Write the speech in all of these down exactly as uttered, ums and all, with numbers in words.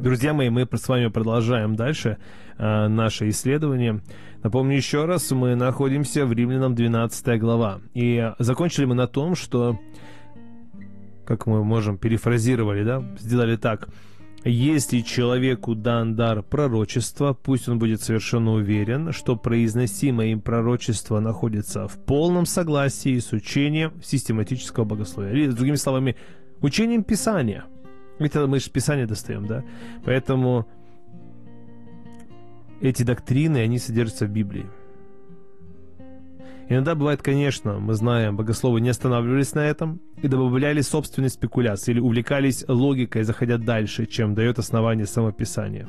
Друзья мои, мы с вами продолжаем дальше э, наше исследование. Напомню еще раз, мы находимся в Римлянам двенадцатая глава. И закончили мы на том, что, как мы можем перефразировали, да, сделали так. Если человеку дан дар пророчества, пусть он будет совершенно уверен, что произносимое им пророчество находится в полном согласии с учением систематического богословия. Или, другими словами, учением Писания. Это мы же Писание достаем, да? Поэтому эти доктрины, они содержатся в Библии. Иногда бывает, конечно, мы знаем, богословы не останавливались на этом и добавляли собственные спекуляции или увлекались логикой, заходя дальше, чем дает основание самописания.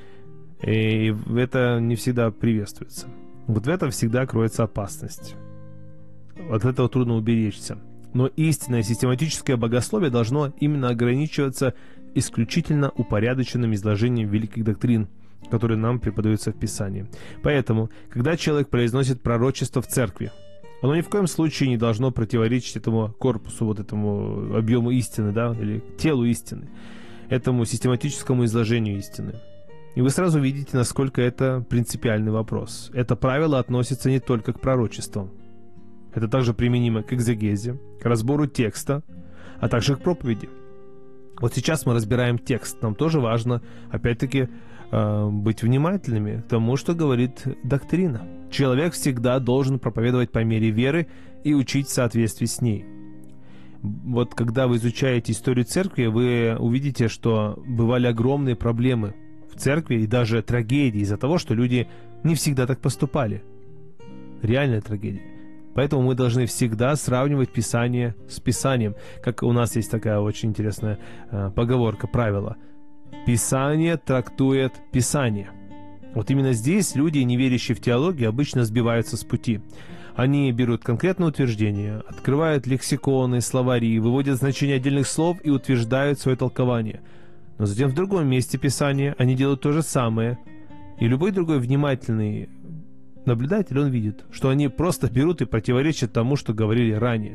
И это не всегда приветствуется. Вот в этом всегда кроется опасность. От этого трудно уберечься. Но истинное систематическое богословие должно именно ограничиваться исключительно упорядоченным изложением великих доктрин, которые нам преподаются в Писании. Поэтому, когда человек произносит пророчество в церкви, оно ни в коем случае не должно противоречить этому корпусу, вот этому объему истины, да, или телу истины, этому систематическому изложению истины. И вы сразу видите, насколько это принципиальный вопрос. Это правило относится не только к пророчествам. Это также применимо к экзегезе, к разбору текста, а также к проповеди. Вот сейчас мы разбираем текст. Нам тоже важно, опять-таки, быть внимательными к тому, что говорит доктрина. Человек всегда должен проповедовать по мере веры и учить в соответствии с ней. Вот когда вы изучаете историю церкви, вы увидите, что бывали огромные проблемы в церкви и даже трагедии из-за того, что люди не всегда так поступали. Реальная трагедия. Поэтому мы должны всегда сравнивать Писание с Писанием. Как у нас есть такая очень интересная э, поговорка, правило. Писание трактует Писание. Вот именно здесь люди, не верящие в теологию, обычно сбиваются с пути. Они берут конкретное утверждение, открывают лексиконы, словари, выводят значения отдельных слов и утверждают свое толкование. Но затем в другом месте Писания они делают то же самое. И любой другой внимательный наблюдатель, он видит, что они просто берут и противоречат тому, что говорили ранее.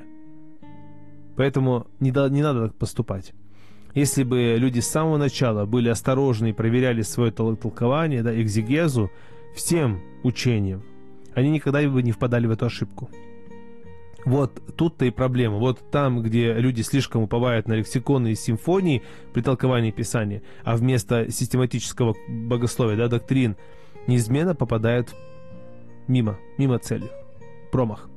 Поэтому не, да, не надо так поступать. Если бы люди с самого начала были осторожны и проверяли свое толкование, да, экзегезу, всем учением, они никогда бы не впадали в эту ошибку. Вот тут-то и проблема. Вот там, где люди слишком уповают на лексиконы и симфонии при толковании Писания, а вместо систематического богословия, да, доктрин, неизменно попадают мимо, мимо цели. Промах.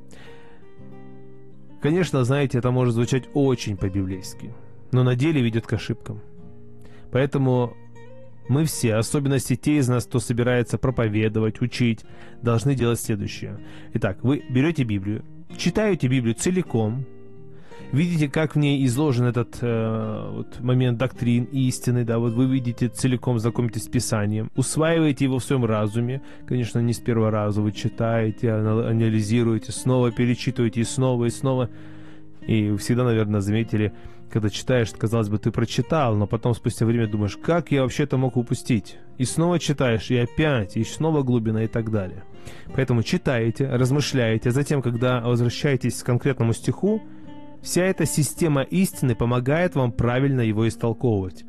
Конечно, знаете, это может звучать очень по-библейски, но на деле ведет к ошибкам. Поэтому мы все, особенно те из нас, кто собирается проповедовать, учить, должны делать следующее. Итак, вы берете Библию, читаете Библию целиком, видите, как в ней изложен этот э, вот, момент доктрин, истины, да, вот вы видите целиком, знакомитесь с Писанием, усваиваете его в своем разуме, конечно, не с первого раза, вы читаете, анализируете, снова перечитываете и снова, и снова. И вы всегда, наверное, заметили, когда читаешь, казалось бы, ты прочитал, но потом спустя время думаешь, как я вообще это мог упустить? И снова читаешь, и опять, и снова глубина, и так далее. Поэтому читаете, размышляете, а затем, когда возвращаетесь к конкретному стиху, вся эта система истины помогает вам правильно его истолковывать.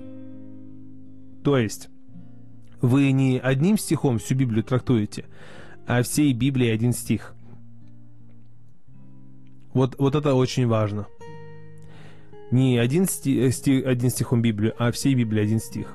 То есть, вы не одним стихом всю Библию трактуете, а всей Библии один стих. Вот, вот это очень важно. Не один, стих, стих, один стихом Библию, а всей Библии один стих.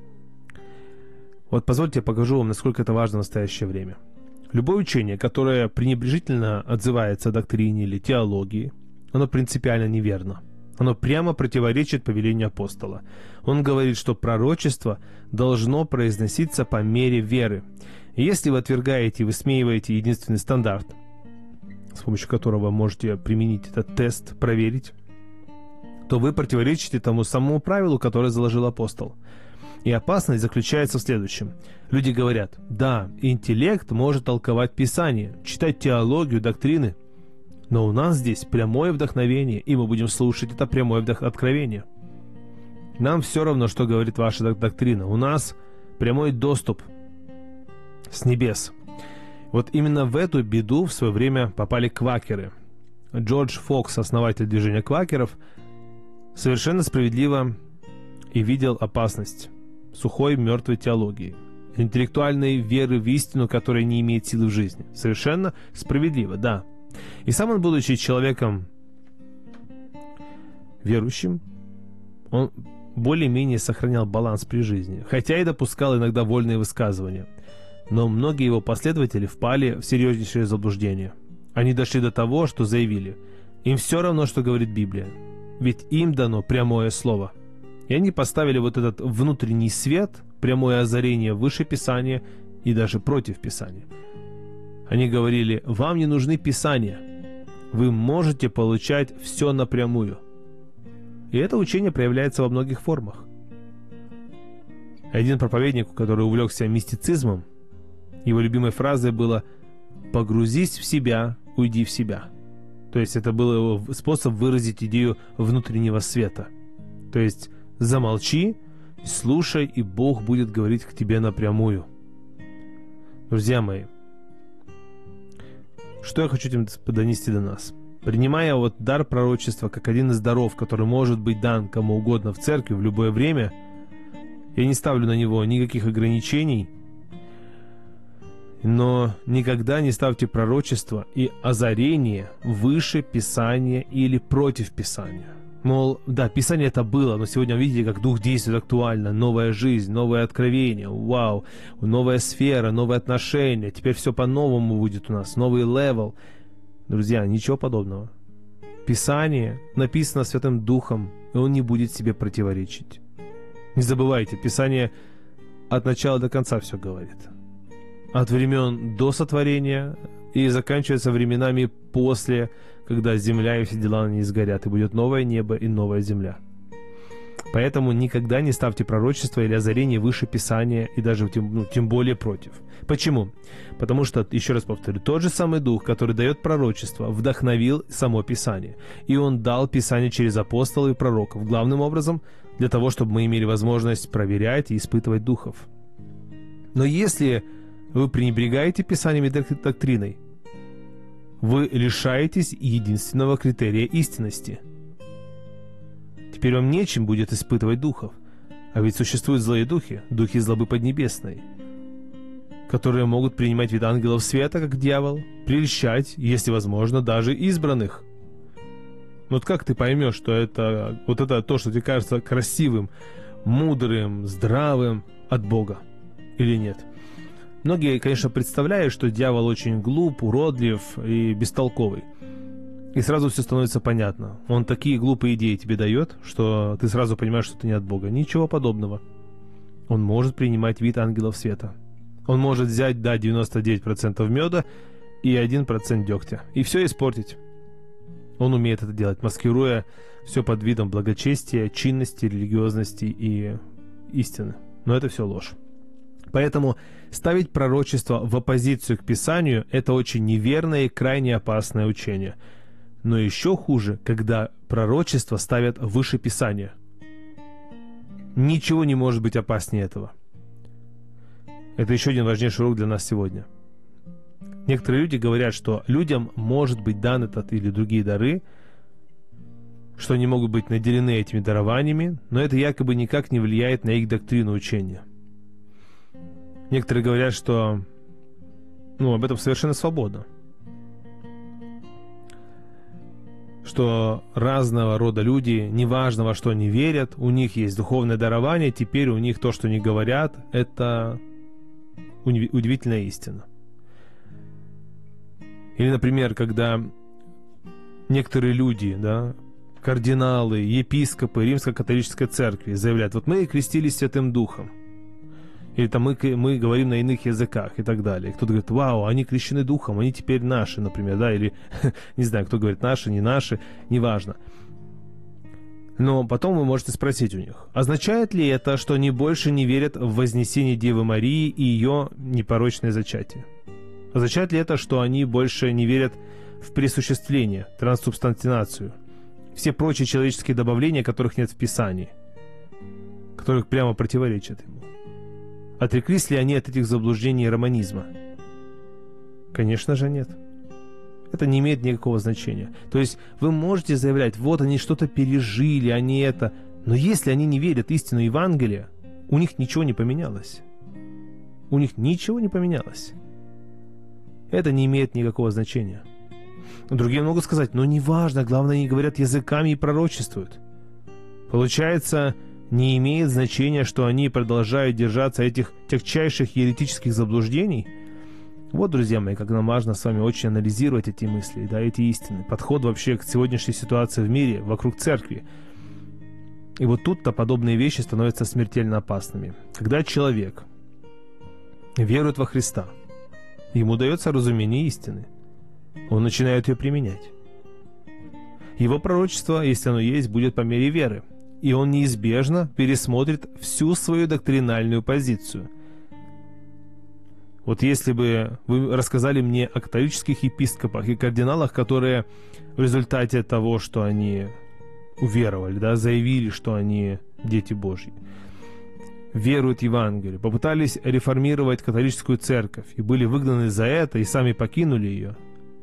Вот позвольте я покажу вам, насколько это важно в настоящее время. Любое учение, которое пренебрежительно отзывается о доктрине или теологии, оно принципиально неверно. Оно прямо противоречит повелению апостола. Он говорит, что пророчество должно произноситься по мере веры. И если вы отвергаете и высмеиваете единственный стандарт, с помощью которого вы можете применить этот тест, проверить, то вы противоречите тому самому правилу, которое заложил апостол. И опасность заключается в следующем. Люди говорят, да, интеллект может толковать Писание, читать теологию, доктрины, но у нас здесь прямое вдохновение, и мы будем слушать это прямое вдох- откровение. Нам все равно, что говорит ваша док- доктрина. У нас прямой доступ с небес. Вот именно в эту беду в свое время попали квакеры. Джордж Фокс, основатель движения квакеров, совершенно справедливо и видел опасность. сухой мертвой теологии, интеллектуальной веры в истину, которая не имеет силы в жизни. Совершенно справедливо, да. И сам он, будучи человеком верующим, он более-менее сохранял баланс при жизни, хотя и допускал иногда вольные высказывания. Но многие его последователи впали в серьезнейшее заблуждение. Они дошли до того, что заявили: им все равно, что говорит Библия, ведь им дано прямое слово. И они поставили вот этот внутренний свет, прямое озарение выше Писания и даже против Писания. Они говорили: вам не нужны Писания, вы можете получать все напрямую. И это учение проявляется во многих формах. Один проповедник, который увлекся мистицизмом, его любимой фразой было: «Погрузись в себя, уйди в себя». То есть это был его способ выразить идею внутреннего света. То есть замолчи, слушай, и Бог будет говорить к тебе напрямую. Друзья мои, что я хочу этим донести до нас? Принимая вот дар пророчества как один из даров, который может быть дан кому угодно в церкви в любое время, я не ставлю на него никаких ограничений, но никогда не ставьте пророчество и озарение выше Писания или против Писания. Мол, да, Писание это было, но сегодня видите, как Дух действует актуально, новая жизнь, новое откровение, вау, новая сфера, новые отношения, теперь все по-новому будет у нас, новый левел. Друзья, ничего подобного. Писание написано Святым Духом, и он не будет себе противоречить. Не забывайте, Писание от начала до конца все говорит. От времен до сотворения и заканчивается временами после, когда земля и все дела на ней сгорят, и будет новое небо и новая земля. Поэтому никогда не ставьте пророчество или озарение выше Писания, и даже тем, ну, тем более против. Почему? Потому что, еще раз повторю, тот же самый Дух, который дает пророчество, вдохновил само Писание. И Он дал Писание через апостолов и пророков, главным образом для того, чтобы мы имели возможность проверять и испытывать духов. Но если вы пренебрегаете Писанием и доктриной, вы лишаетесь единственного критерия истинности. Теперь вам нечем будет испытывать духов. А ведь существуют злые духи, духи злобы поднебесной, которые могут принимать вид ангелов света, как дьявол, прельщать, если возможно, даже избранных. Вот как ты поймешь, что это вот это то, что тебе кажется красивым, мудрым, здравым от Бога или нет? Многие, конечно, представляют, что дьявол очень глуп, уродлив и бестолковый. И сразу все становится понятно. Он такие глупые идеи тебе дает, что ты сразу понимаешь, что ты не от Бога. Ничего подобного. Он может принимать вид ангелов света. Он может взять, да, девяносто девять процентов меда и один процент дегтя. И все испортить. Он умеет это делать, маскируя все под видом благочестия, чинности, религиозности и истины. Но это все ложь. Поэтому ставить пророчество в оппозицию к Писанию – это очень неверное и крайне опасное учение. Но еще хуже, когда пророчество ставят выше Писания. Ничего не может быть опаснее этого. Это еще один важнейший урок для нас сегодня. Некоторые люди говорят, что людям может быть дан этот или другие дары, что они могут быть наделены этими дарованиями, но это якобы никак не влияет на их доктрину учения. Некоторые говорят, что ну, об этом совершенно свободно. Что разного рода люди, неважно во что они верят, у них есть духовное дарование, теперь у них то, что они говорят, это удивительная истина. Или, например, когда некоторые люди, да, кардиналы, епископы Римско-католической церкви заявляют: вот мы крестились Святым Духом, или там мы, мы говорим на иных языках и так далее. И кто-то говорит: вау, они крещены Духом, они теперь наши, например, да, или не знаю, кто говорит наши, не наши, неважно. Но потом вы можете спросить у них: означает ли это, что они больше не верят в вознесение Девы Марии и ее непорочное зачатие? Означает ли это, что они больше не верят в присуществление, трансубстантинацию, все прочие человеческие добавления, которых нет в Писании, которых прямо противоречат ему? Отреклись ли они от этих заблуждений и романизма? Конечно же нет. Это не имеет никакого значения. То есть вы можете заявлять: вот они что-то пережили, они это... Но если они не верят в истину Евангелия, У них ничего не поменялось. У них ничего не поменялось. Это не имеет никакого значения. Другие могут сказать, но неважно, главное, они говорят языками и пророчествуют. Получается, не имеет значения, что они продолжают держаться этих тягчайших еретических заблуждений? Вот, друзья мои, как нам важно с вами очень анализировать эти мысли, да, эти истины. Подход вообще к сегодняшней ситуации в мире, вокруг церкви. И вот тут-то подобные вещи становятся смертельно опасными. Когда человек верует во Христа, ему дается разумение истины, он начинает ее применять. Его пророчество, если оно есть, будет по мере веры, и он неизбежно пересмотрит всю свою доктринальную позицию. Вот если бы вы рассказали мне о католических епископах и кардиналах, которые в результате того, что они уверовали, да, заявили, что они дети Божьи, веруют в Евангелие, попытались реформировать католическую церковь и были выгнаны за это и сами покинули ее,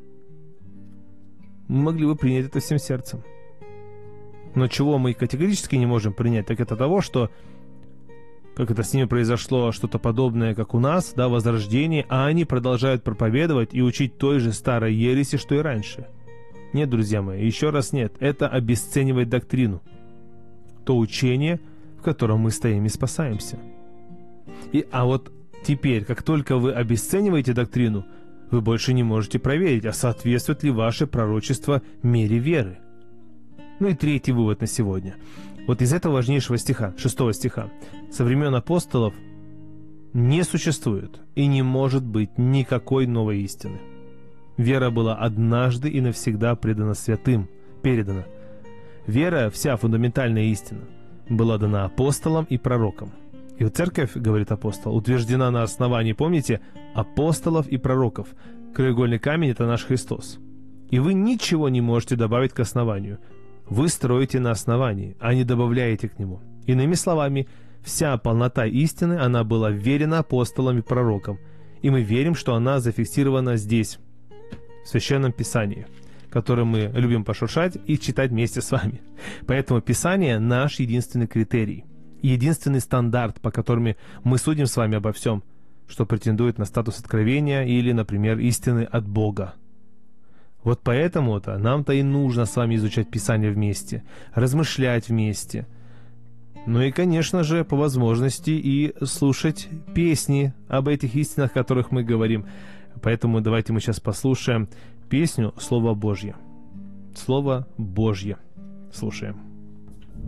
мы могли бы принять это всем сердцем. Но чего мы категорически не можем принять, так это того, что как это с ними произошло, что-то подобное, как у нас, да, возрождение, а они продолжают проповедовать и учить той же старой ереси, что и раньше. Нет, друзья мои, еще раз нет. Это обесценивает доктрину. То учение, в котором мы стоим и спасаемся. И, а вот теперь, как только вы обесцениваете доктрину, вы больше не можете проверить, а соответствует ли ваше пророчество мере веры. Ну и третий вывод на сегодня. Вот из этого важнейшего стиха, шестого стиха. Со времен апостолов не существует и не может быть никакой новой истины. Вера была однажды и навсегда предана святым, передана. Вера, вся фундаментальная истина, была дана апостолам и пророкам. И вот церковь, говорит апостол, утверждена на основании, помните, апостолов и пророков. Краеугольный камень – это наш Христос. И вы ничего не можете добавить к основанию. Вы строите на основании, а не добавляете к нему. Иными словами, вся полнота истины, она была верена апостолам и пророкам. И мы верим, что она зафиксирована здесь, в Священном Писании, которое мы любим пошуршать и читать вместе с вами. Поэтому Писание – наш единственный критерий, единственный стандарт, по которому мы судим с вами обо всем, что претендует на статус откровения или, например, истины от Бога. Вот поэтому-то нам-то и нужно с вами изучать Писание вместе, размышлять вместе. Ну и, конечно же, по возможности и слушать песни об этих истинах, о которых мы говорим. Поэтому давайте мы сейчас послушаем песню «Слово Божье». Слово Божье. Слушаем.